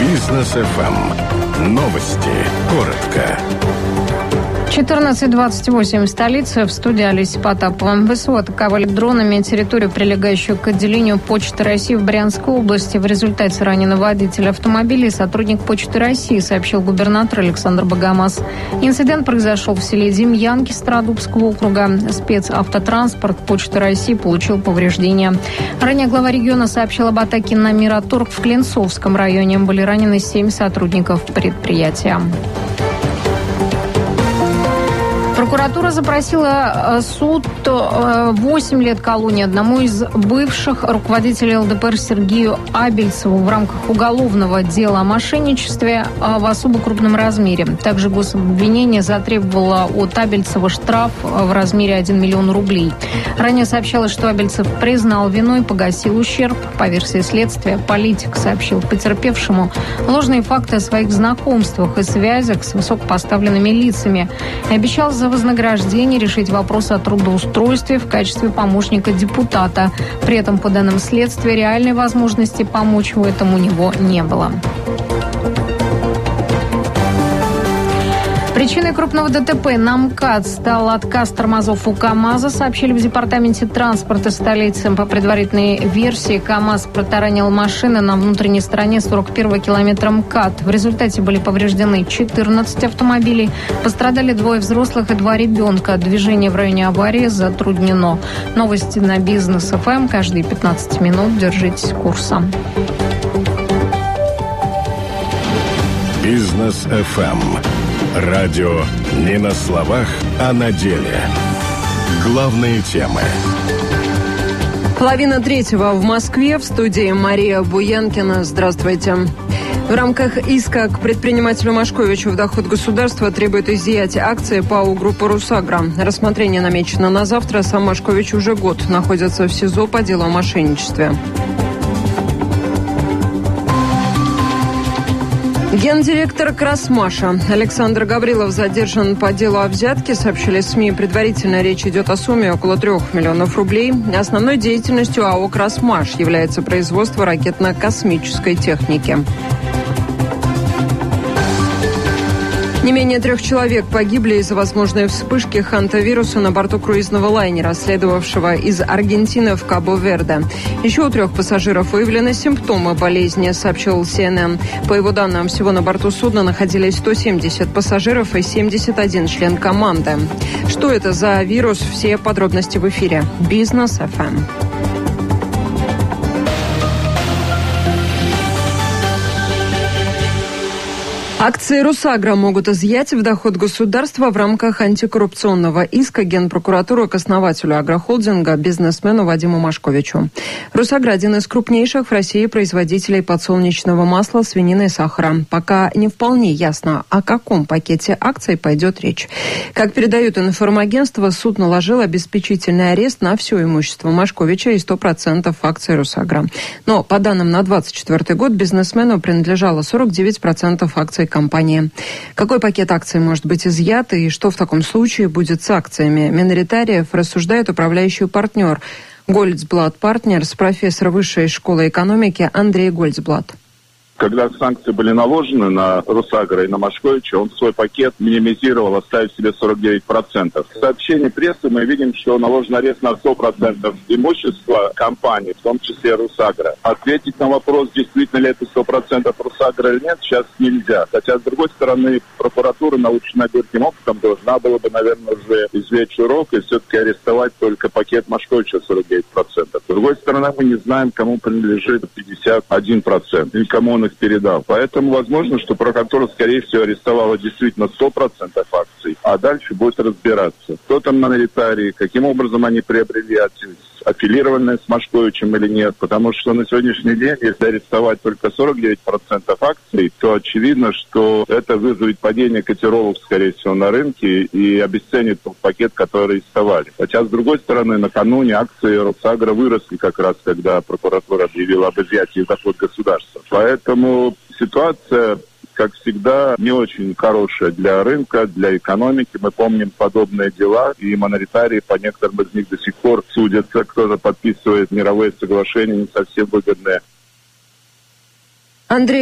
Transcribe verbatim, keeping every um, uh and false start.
Бизнес эф эм. Новости. Коротко. четырнадцать двадцать восемь в столице. В студии Олеся Потапова. ВСУ атаковали дронами территорию, прилегающую к отделению Почты России в Брянской области. В результате ранен водитель автомобиля и сотрудник Почты России, сообщил губернатор Александр Богомаз. Инцидент произошел в селе Демьянки Стародубского округа. Спецавтотранспорт Почты России получил повреждения. Ранее глава региона сообщил об атаке на Мираторг в Клинцовском районе. Были ранены семь сотрудников предприятия. Прокуратура запросила суд восемь лет колонии одному из бывших руководителей эл дэ пэ эр Сергею Абельцеву в рамках уголовного дела о мошенничестве в особо крупном размере. Также гособвинение затребовало от Абельцева штраф в размере один миллион рублей. Ранее сообщалось, что Абельцев признал вину и погасил ущерб. По версии следствия, политик сообщил потерпевшему ложные факты о своих знакомствах и связях с высокопоставленными лицами и обещал за вознаграждение решить вопрос о трудоустройстве в качестве помощника депутата. При этом, по данным следствия, реальной возможности помочь в этом у него не было. Причиной крупного дэ тэ пэ на МКАД стал отказ тормозов у КАМАЗа, сообщили в департаменте транспорта столицы. По предварительной версии, КАМАЗ протаранил машины на внутренней стороне сорок первого километра МКАД. В результате были повреждены четырнадцать автомобилей. Пострадали двое взрослых и два ребенка. Движение в районе аварии затруднено. Новости на Бизнес эф эм. Каждые пятнадцать минут держитесь курса. Бизнес эф эм. Радио не на словах, а на деле. Главные темы. Половина третьего в Москве. В студии Мария Буянкина. Здравствуйте. В рамках иска к предпринимателю Машковичу в доход государства требует изъятия акции ПАО группы «Русагра». Рассмотрение намечено на завтра. Сам Машкович уже год находится в СИЗО по делу о мошенничестве. Гендиректор Красмаша Александр Гаврилов задержан по делу о взятке, сообщили СМИ. Предварительно речь идет о сумме около трех миллионов рублей. Основной деятельностью АО «Красмаш» является производство ракетно-космической техники. Не менее трех человек погибли из-за возможной вспышки хантавируса на борту круизного лайнера, следовавшего из Аргентины в Кабо-Верде. Еще у трех пассажиров выявлены симптомы болезни, сообщил си эн эн. По его данным, всего на борту судна находились сто семьдесят пассажиров и семьдесят один член команды. Что это за вирус? Все подробности в эфире. Бизнес эф эм. Акции «Русагра» могут изъять в доход государства в рамках антикоррупционного иска Генпрокуратуры к основателю агрохолдинга, бизнесмену Вадиму Машковичу. «Русагра» – один из крупнейших в России производителей подсолнечного масла, свинины и сахара. Пока не вполне ясно, о каком пакете акций пойдет речь. Как передают информагентства, суд наложил обеспечительный арест на все имущество Машковича и сто процентов акций «Русагра». Но, по данным на двадцать четвёртый год, бизнесмену принадлежало сорок девять процентов акций компании. Какой пакет акций может быть изъят и что в таком случае будет с акциями миноритариев, рассуждает управляющий партнер Гольцблат Партнерс, профессор Высшей школы экономики Андрей Гольцблат. Когда санкции были наложены на Русагра и на Машковича, он свой пакет минимизировал, оставив себе сорок девять процентов. В сообщении прессы мы видим, что наложен арест на сто процентов имущества компании, в том числе Русагра. Ответить на вопрос, действительно ли это сто процентов Русагра или нет, сейчас нельзя. Хотя, с другой стороны, прокуратура, наученная горьким опытом, должна была бы, наверное, уже извлечь урок и все-таки арестовать только пакет Машковича сорок девять процентов. С другой стороны, мы не знаем, кому принадлежит пятьдесят один процент и кому он их передал. Поэтому возможно, что прокуратура, скорее всего, арестовала действительно сто процентов акций, а дальше будет разбираться, кто там миноритарии, каким образом они приобрели акции, аффилированные с Машковичем или нет, потому что на сегодняшний день, если арестовать только сорок девять процентов акций, то очевидно, что это вызовет падение котировок, скорее всего, на рынке и обесценит тот пакет, который арестовали. Хотя, с другой стороны, накануне акции Русагра выросли как раз, когда прокуратура объявила об изъятии в доход государства. Поэтому ситуация, как всегда, не очень хорошая для рынка, для экономики. Мы помним подобные дела, и монетарии по некоторым из них до сих пор судятся, кто-то подписывает мировые соглашения не совсем выгодные. Андрей